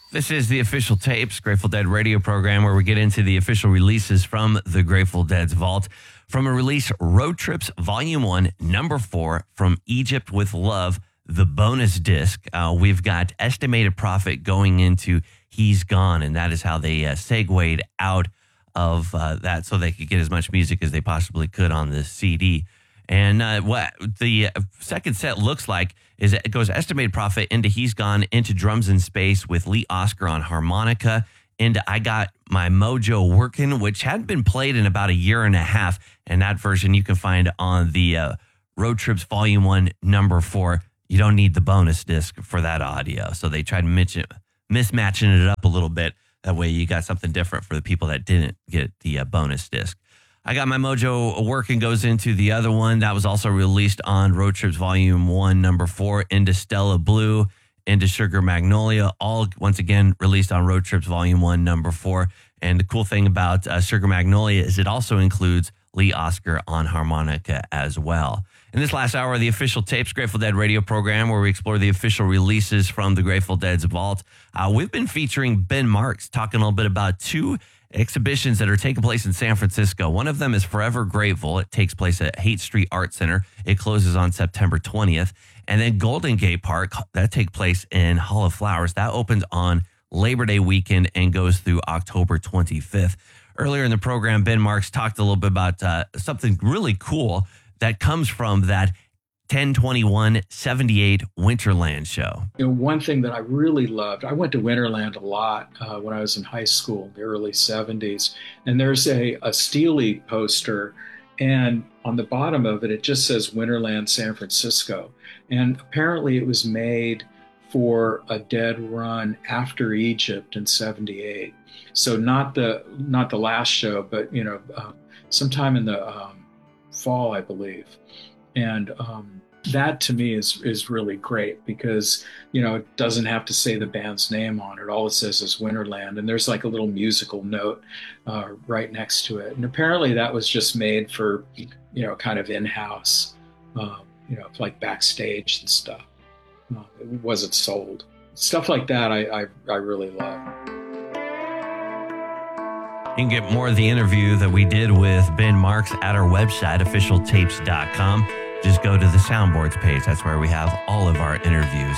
This is the Official Tapes, Grateful Dead radio program where we get into the official releases from the Grateful Dead's vault. From a release, Road Trips Volume 1, Number 4, From Egypt with Love, the bonus disc. We've got Estimated Profit going into He's Gone, and that is how they segued out of that so they could get as much music as they possibly could on this CD. And what the second set looks like is it goes Estimated Profit into He's Gone, into Drums in Space with Lee Oskar on harmonica, into I Got My Mojo Workin', which hadn't been played in about a year and a half. And that version you can find on the Road Trips Volume 1, Number 4. You don't need the bonus disc for that audio. So they tried mismatching it up a little bit. That way you got something different for the people that didn't get the bonus disc. I Got My Mojo Working goes into the other one. That was also released on Road Trips Volume 1, Number 4, into Stella Blue, into Sugar Magnolia, all once again released on Road Trips Volume 1, Number 4. And the cool thing about Sugar Magnolia is it also includes Lee Oskar on harmonica as well. In this last hour of the Official Tapes Grateful Dead radio program, where we explore the official releases from the Grateful Dead's vault, we've been featuring Ben Marks, talking a little bit about two exhibitions that are taking place in San Francisco. One of them is Forever Grateful. It takes place at Haight Street Art Center. It closes on September 20th. And then Golden Gate Park, that takes place in Hall of Flowers. That opens on Labor Day weekend and goes through October 25th. Earlier in the program, Ben Marks talked a little bit about something really cool that comes from that 10/21/78 Winterland show. You know, one thing that I really loved, I went to Winterland a lot when I was in high school, the early 70s, and there's a Steely poster, and on the bottom of it, it just says Winterland San Francisco. And apparently it was made for a Dead run after Egypt in 78. So not the last show, but, you know, sometime in the fall, I believe. And that to me is really great because, you know, it doesn't have to say the band's name on it. All it says is Winterland. And there's like a little musical note right next to it. And apparently that was just made for, you know, kind of in-house, you know, like backstage and stuff. It wasn't sold. Stuff like that I really love. You can get more of the interview that we did with Ben Marks at our website, officialtapes.com. Just go to the soundboards page. That's where we have all of our interviews.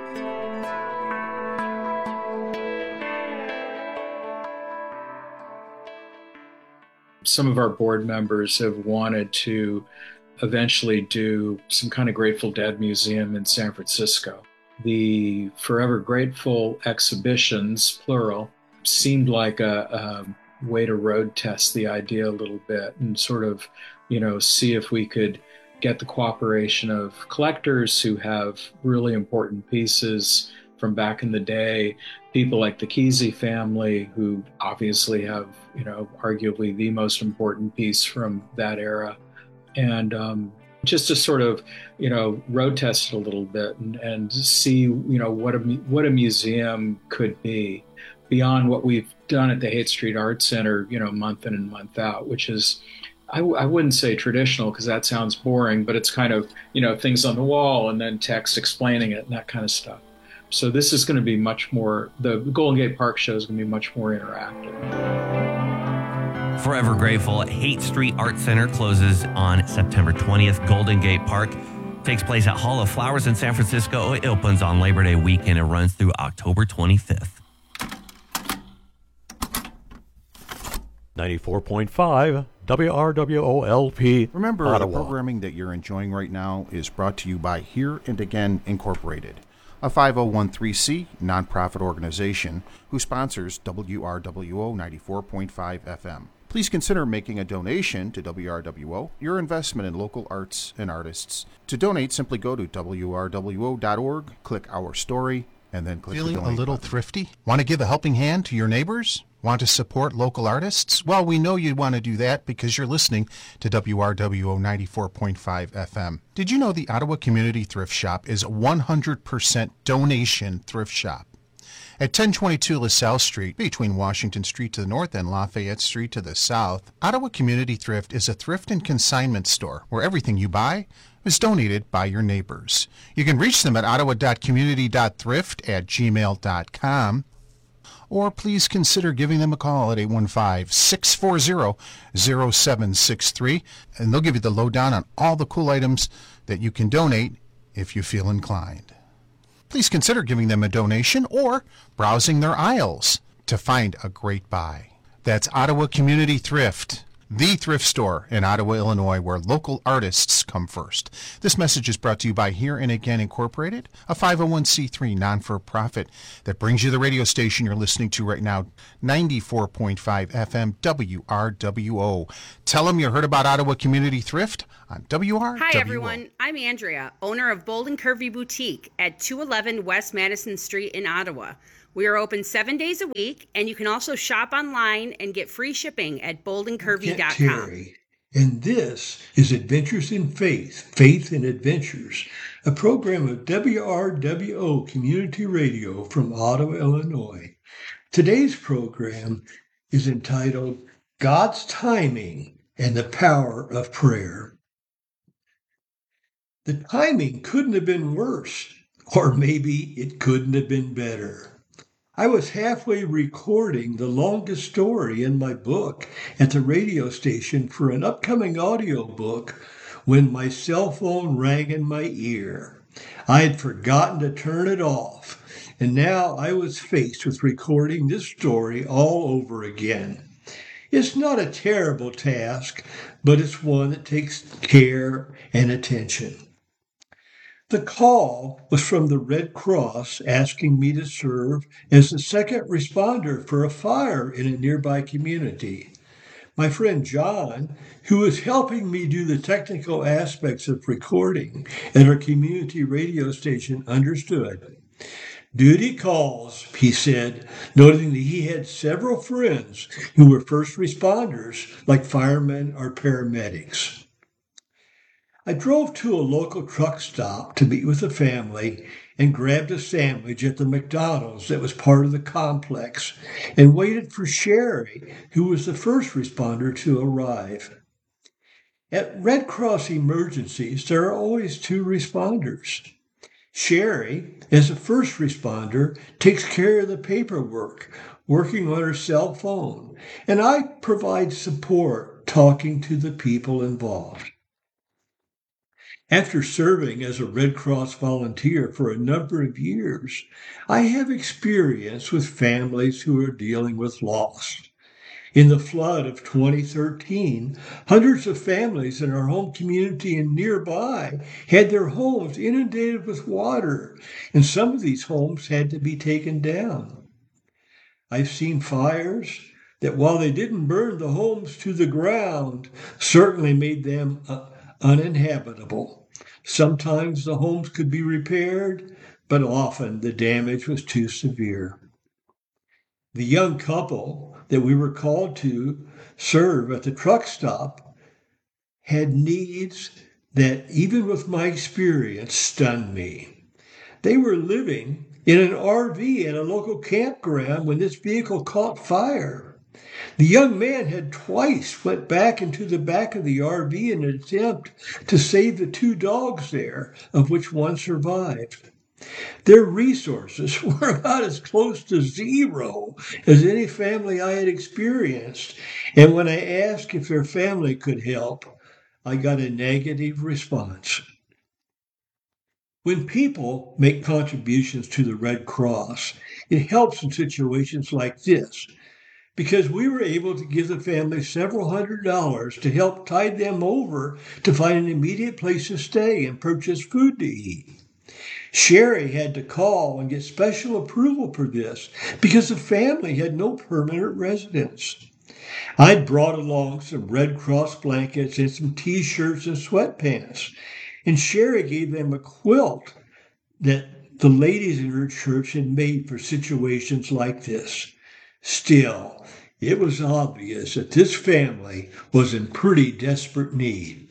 Some of our board members have wanted to eventually do some kind of Grateful Dead museum in San Francisco. The Forever Grateful exhibitions, plural, seemed like a way to road test the idea a little bit and sort of, you know, see if we could get the cooperation of collectors who have really important pieces from back in the day, people like the Kesey family who obviously have, you know, arguably the most important piece from that era. And just to sort of, you know, road test it a little bit and see, you know, what a museum could be beyond what we've done at the Haight Street Art Center, you know, month in and month out, which is, I wouldn't say traditional because that sounds boring, but it's kind of, you know, things on the wall and then text explaining it and that kind of stuff. So this is going to be much more, the Golden Gate Park show is going to be much more interactive. Forever Grateful at Haight Street Art Center closes on September 20th. Golden Gate Park takes place at Hall of Flowers in San Francisco. It opens on Labor Day weekend and runs through October 25th. 94.5 WRWOLP. Remember, Ottawa. The programming that you're enjoying right now is brought to you by Here and Again Incorporated, a 5013C nonprofit organization who sponsors WRWO 94.5 FM. Please consider making a donation to WRWO, your investment in local arts and artists. To donate, simply go to WRWO.org, click Our Story, and then click the Feeling donate a little button. thrifty? Want to give a helping hand to your neighbors? Want to support local artists? Well, we know you want to do that because you're listening to WRWO 94.5 FM. Did you know the Ottawa Community Thrift Shop is a 100% donation thrift shop? At 1022 LaSalle Street, between Washington Street to the north and Lafayette Street to the south, Ottawa Community Thrift is a thrift and consignment store where everything you buy is donated by your neighbors. You can reach them at ottawa.community.thrift@gmail.com. or please consider giving them a call at 815-640-0763, and they'll give you the lowdown on all the cool items that you can donate if you feel inclined. Please consider giving them a donation or browsing their aisles to find a great buy. That's Ottawa Community Thrift, the thrift store in Ottawa, Illinois, where local artists come first. This message is brought to you by Here and Again Incorporated, a 501c3 non-for-profit that brings you the radio station you're listening to right now, 94.5 FM WRWO. Tell them you heard about Ottawa Community Thrift on WRWO. Hi, everyone. I'm Andrea, owner of Bold and Curvy Boutique at 211 West Madison Street in Ottawa. We are open 7 days a week, and you can also shop online and get free shipping at boldandcurvy.com. Terry, and this is Adventures in Faith, Faith and Adventures, a program of WRWO Community Radio from Ottawa, Illinois. Today's program is entitled God's Timing and the Power of Prayer. The timing couldn't have been worse, or maybe it couldn't have been better. I was halfway recording the longest story in my book at the radio station for an upcoming audiobook when my cell phone rang in my ear. I had forgotten to turn it off, and now I was faced with recording this story all over again. It's not a terrible task, but it's one that takes care and attention. The call was from the Red Cross asking me to serve as the second responder for a fire in a nearby community. My friend John, who was helping me do the technical aspects of recording at our community radio station, understood. Duty calls, he said, noting that he had several friends who were first responders, like firemen or paramedics. I drove to a local truck stop to meet with a family and grabbed a sandwich at the McDonald's that was part of the complex and waited for Sherry, who was the first responder, to arrive. At Red Cross emergencies, there are always two responders. Sherry, as a first responder, takes care of the paperwork, working on her cell phone, and I provide support, talking to the people involved. After serving as a Red Cross volunteer for a number of years, I have experience with families who are dealing with loss. In the flood of 2013, hundreds of families in our home community and nearby had their homes inundated with water, and some of these homes had to be taken down. I've seen fires that, while they didn't burn the homes to the ground, certainly made them uninhabitable. Sometimes the homes could be repaired, but often the damage was too severe. The young couple that we were called to serve at the truck stop had needs that, even with my experience, stunned me. They were living in an RV at a local campground when this vehicle caught fire. The young man had twice went back into the back of the RV in an attempt to save the two dogs there, of which one survived. Their resources were about as close to zero as any family I had experienced, and when I asked if their family could help, I got a negative response. When people make contributions to the Red Cross, it helps in situations like this, because we were able to give the family several $100s to help tide them over to find an immediate place to stay and purchase food to eat. Sherry had to call and get special approval for this because the family had no permanent residence. I'd brought along some Red Cross blankets and some T-shirts and sweatpants, and Sherry gave them a quilt that the ladies in her church had made for situations like this. Still, it was obvious that this family was in pretty desperate need.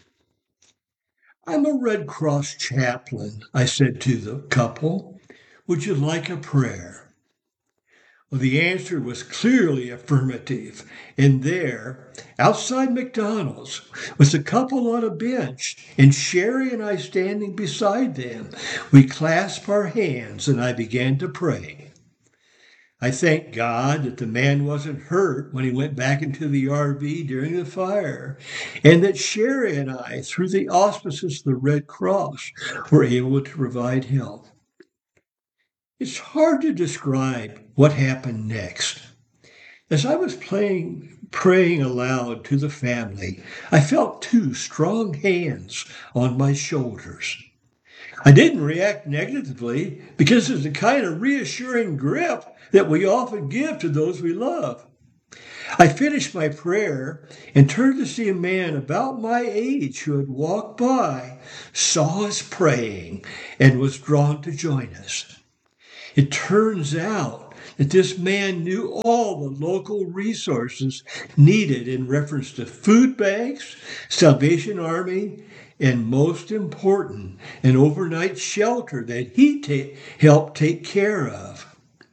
I'm a Red Cross chaplain, I said to the couple. Would you like a prayer? Well, the answer was clearly affirmative, and there, outside McDonald's, was a couple on a bench, and Sherry and I standing beside them. We clasped our hands, and I began to pray. I thank God that the man wasn't hurt when he went back into the RV during the fire, and that Sherry and I, through the auspices of the Red Cross, were able to provide help. It's hard to describe what happened next. As I was praying aloud to the family, I felt two strong hands on my shoulders. I didn't react negatively because it's the kind of reassuring grip that we often give to those we love. I finished my prayer and turned to see a man about my age who had walked by, saw us praying, and was drawn to join us. It turns out that this man knew all the local resources needed in reference to food banks, Salvation Army, and most important, an overnight shelter that he helped take care of.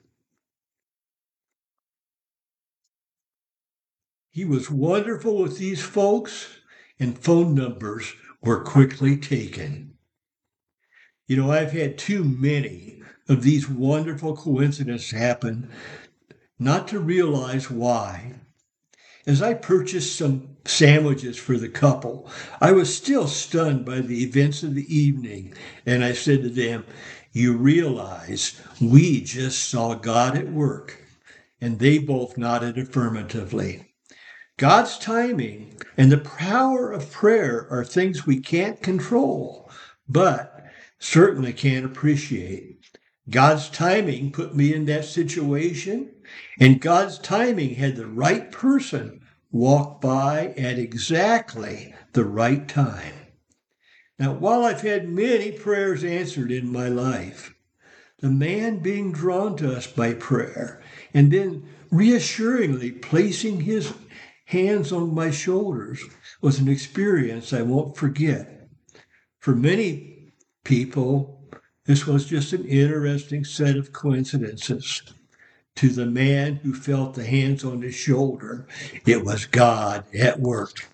He was wonderful with these folks, and phone numbers were quickly taken. You know, I've had too many of these wonderful coincidences happen not to realize why. As I purchased some sandwiches for the couple, I was still stunned by the events of the evening, and I said to them, "You realize we just saw God at work," and they both nodded affirmatively. God's timing and the power of prayer are things we can't control, but certainly can't appreciate. God's timing put me in that situation, and God's timing had the right person walk by at exactly the right time. Now, while I've had many prayers answered in my life, the man being drawn to us by prayer and then reassuringly placing his hands on my shoulders was an experience I won't forget. For many people, this was just an interesting set of coincidences. To the man who felt the hands on his shoulder, it was God at work.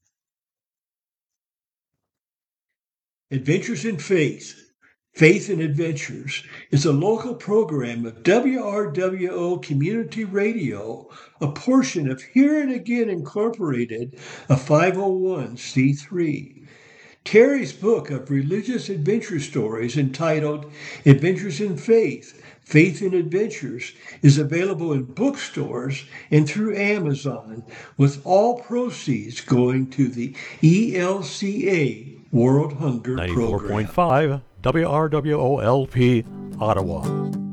Adventures in Faith, Faith and Adventures, is a local program of WRWO Community Radio, a portion of Here and Again Incorporated, a 501c3. Terry's book of religious adventure stories entitled Adventures in Faith, Faith and Adventures is available in bookstores and through Amazon, with all proceeds going to the ELCA World Hunger Program. 94.5 WRWOLP, Ottawa.